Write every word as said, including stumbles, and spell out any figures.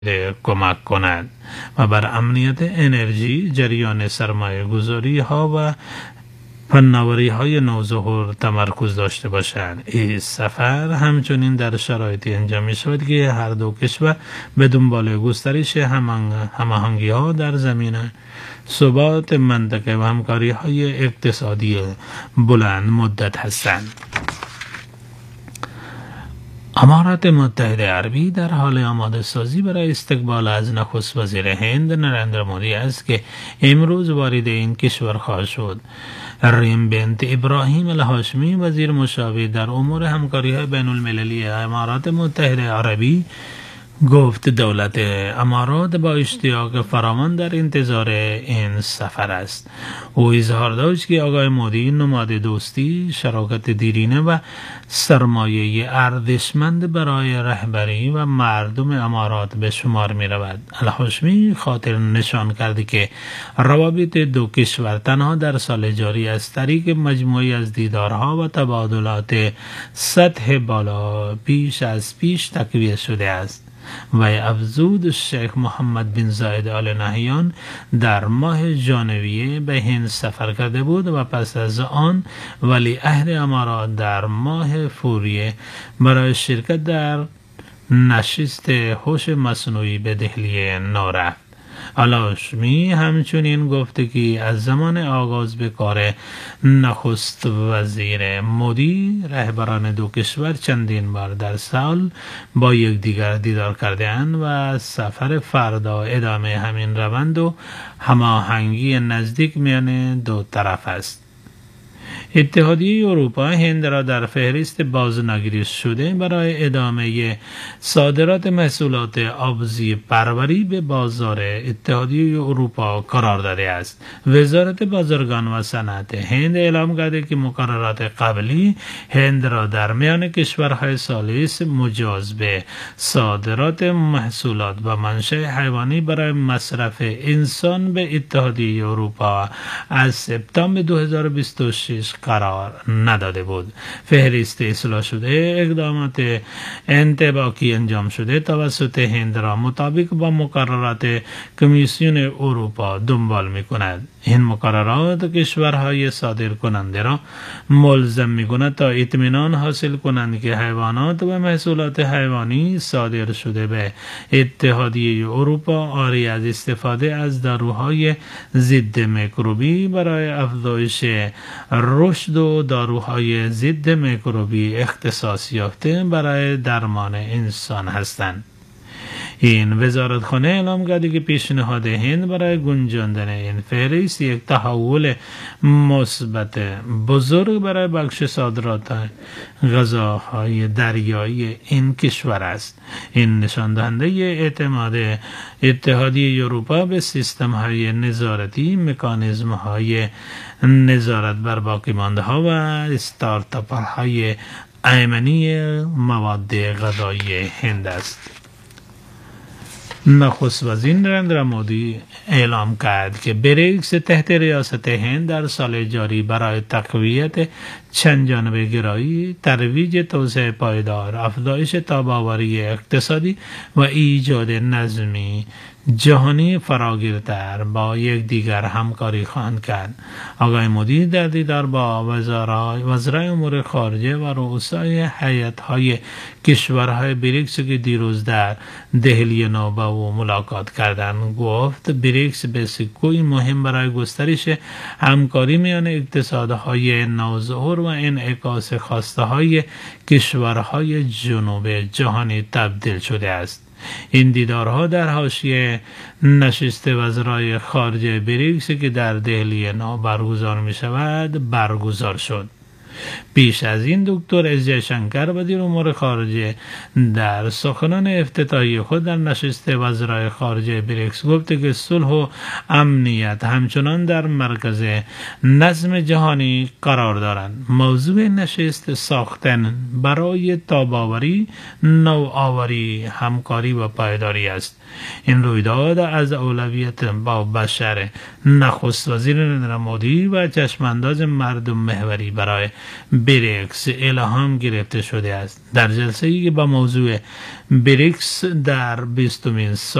کمک کند و بر امنیت انرژی، جریان سرمایه گذاری ها و فناوری های نوظهور تمرکز داشته باشند. این سفر همچنین در شرایطی انجام می شود که هر دو کشور به دنبال گسترش هماهنگی ها در زمینه ثبات منطقه و همکاری های اقتصادی بلند مدت هستند. امارات متحده عربی در حال آماده سازی برای استقبال از نخست وزیر هند نریندرا مودی است که امروز وارد این کشور خواهد شد. ریم بنت ابراهیم الهاشمی، وزیر مشاور در امور همکاری بین المللی امارات متحده عربی، گفت دولت امارات با اشتیاق فراوان در انتظار این سفر است. او اظهار داشت که آقای مودی نماد دوستی، شراکت دیرینه و سرمایه ارزشمند برای رهبری و مردم امارات به شمار می رود. الهاشمی خاطر نشان کرد که روابط دو کشور تنها در سال جاری از طریق مجموعی از دیدارها و تبادلات سطح بالا پیش از پیش تقویت شده است. و افزود شیخ محمد بن زاید آل نهیان در ماه ژانویه به هند سفر کرده بود و پس از آن ولیعهد امارات در ماه فوریه برای شرکت در نشست هوش مصنوعی به دهلی نو رفت. الهاشمی همچنین گفته که از زمان آغاز به کار نخست وزیر مودی، رهبران دو کشور چندین بار در سال با یکدیگر دیدار کرده‌اند و سفر فردا ادامه همین روند و هماهنگی نزدیک میان دو طرف است. اتحادیه اروپا هند را در فهرست بازنگریست شده برای ادامه صادرات محصولات آبزی پروری به بازار اتحادیه اروپا قرار داده است. وزارت بازرگان و صنعت هند اعلام کرده که مقررات قبلی هند را در میان کشورهای ثالث مجاز به صادرات محصولات و منشأ حیوانی برای مصرف انسان به اتحادیه اروپا از سپتامبر دو هزار و بیست و شش قرار نداده بود. فهرست اصلاح شده اقدامات انطباقی انجام شده توسط هند را مطابق با مقررات کمیسیون اروپا دنبال می کند. این مقررات کشورهای صادر کننده را ملزم می کند تا اطمینان حاصل کنند که حیوانات و محصولات حیوانی صادر شده به اتحادیه اروپا عاری از استفاده از داروهای ضد میکروبی برای افزایش رشد و داروهای ضد میکروبی اختصاص یافته برای درمان انسان هستند. این وزارتخانه اعلام کرده که پیشنهاد هند برای گنجاندن این فهرست یک تحول مثبت بزرگ برای بخش صادرات غذاهای دریایی این کشور است. این نشان دهنده اعتماد اتحادیه اروپا به سیستم های نظارتی، مکانیزم های نظارت بر باقی مانده ها و استارتاپ های ایمنی مواد غذایی هند است. نخست وزیر نریندرا مودی اعلام کرد که بریکس تحت ریاست هند در سال جاری برای تقویت چند جانبه گرایی، ترویج توسعه پایدار، افزایش تاباوری اقتصادی و ایجاد نظمی جهانی فراگیرتر با یکدیگر همکاری خواهند کرد. آقای مودی در دیدار با وزرای امور خارجه و رؤسای هیئت‌های کشورهای بریکس که دیروز در دهلی نو با او ملاقات کردند گفت بریکس به سکوی مهم برای گسترش همکاری میان اقتصادهای نوظهور و انعکاس خواسته‌های کشورهای جنوب جهانی تبدیل شده است. این دیدارها در حاشیه نشست وزرای خارجه بریکس که در دهلی نو برگزار می شود برگزار شد. پیش از این دکتر اس جیشنکر وزیر امور خارجه در سخنان افتتاحی خود در نشست وزرای خارجه بریکس گفت که صلح و امنیت همچنان در مرکز نظم جهانی قرار دارند. موضوع نشست ساختن برای تاباوری، نوآوری، همکاری و پایداری است. این رویداد از اولویت با بشر نخست وزیر نریندرا مودی و چشمانداز مردم محوری برای بریکس الهام گرفته شده است. در جلسه‌ای که با موضوع بریکس در بیستمین